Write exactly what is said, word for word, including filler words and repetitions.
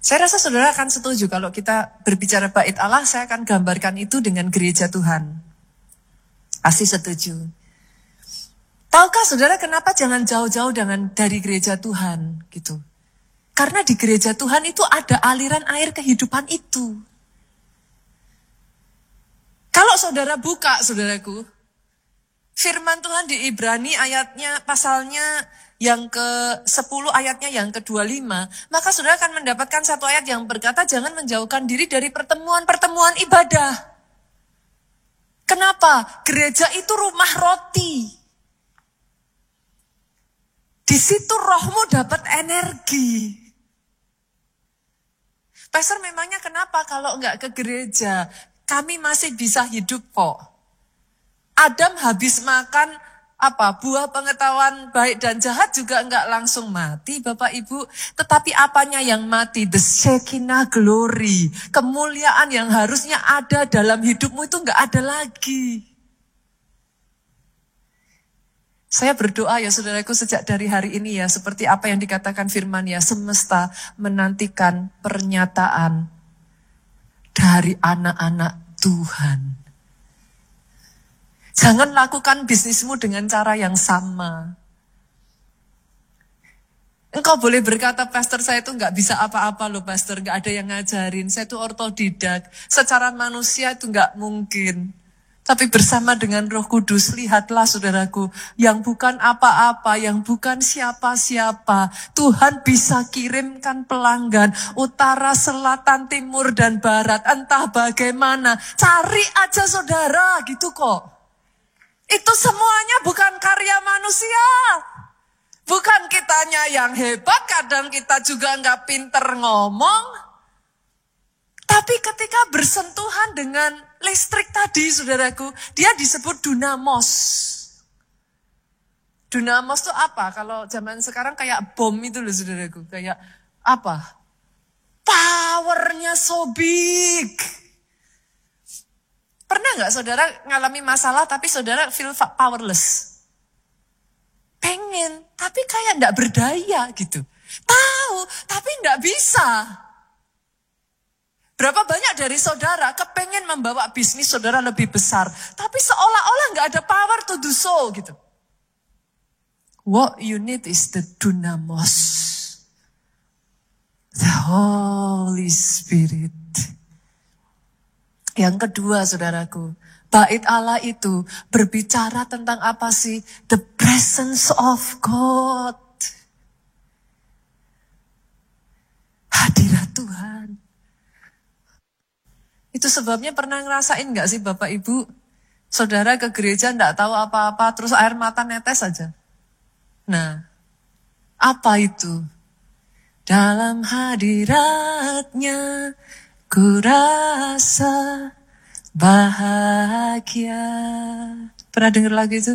Saya rasa saudara akan setuju kalau kita berbicara bait Allah, saya akan gambarkan itu dengan gereja Tuhan. Pasti setuju. Tahukah saudara kenapa jangan jauh-jauh dengan dari gereja Tuhan gitu? Karena di gereja Tuhan itu ada aliran air kehidupan itu. Kalau saudara buka, saudaraku, firman Tuhan di Ibrani ayatnya, pasalnya yang ke sepuluh, ayatnya yang ke dua puluh lima, maka saudara akan mendapatkan satu ayat yang berkata, jangan menjauhkan diri dari pertemuan-pertemuan ibadah. Kenapa? Gereja itu rumah roti. Di situ rohmu dapat energi. Pastor, memangnya kenapa kalau enggak ke gereja? Kami masih bisa hidup kok. Adam habis makan apa buah pengetahuan baik dan jahat juga enggak langsung mati, Bapak Ibu. Tetapi apanya yang mati? The Shekinah glory. Kemuliaan yang harusnya ada dalam hidupmu itu enggak ada lagi. Saya berdoa ya saudaraku sejak dari hari ini ya, seperti apa yang dikatakan firman ya, semesta menantikan pernyataan dari anak-anak Tuhan. Jangan lakukan bisnismu dengan cara yang sama. Engkau boleh berkata, pastor saya itu nggak bisa apa-apa loh pastor, nggak ada yang ngajarin, saya itu ortodidak. Secara manusia itu nggak mungkin. Tapi bersama dengan Roh Kudus, lihatlah saudaraku, yang bukan apa-apa, yang bukan siapa-siapa, Tuhan bisa kirimkan pelanggan, utara, selatan, timur, dan barat, entah bagaimana. Cari aja saudara, gitu kok. Itu semuanya bukan karya manusia. Bukan kitanya yang hebat, kadang kita juga nggak pinter ngomong. Tapi ketika bersentuhan dengan listrik tadi, saudaraku, dia disebut dunamos. Dunamos itu apa? Kalau zaman sekarang kayak bom itu loh, saudaraku. Kayak apa? Powernya so big. Pernah nggak saudara ngalami masalah tapi saudara feel powerless? Pengen, tapi kayak nggak berdaya gitu. Tahu, tapi nggak bisa. Berapa banyak dari saudara kepengen membawa bisnis saudara lebih besar, tapi seolah-olah nggak ada power to do so gitu. What you need is the dunamos, the Holy Spirit. Yang kedua, saudaraku, bait Allah itu berbicara tentang apa sih? The presence of God. Hadirat Tuhan. Itu sebabnya pernah ngerasain gak sih Bapak Ibu? Saudara ke gereja gak tahu apa-apa, terus air mata netes aja. Nah, apa itu? Dalam hadiratnya ku rasa bahagia. Pernah dengar lagu itu?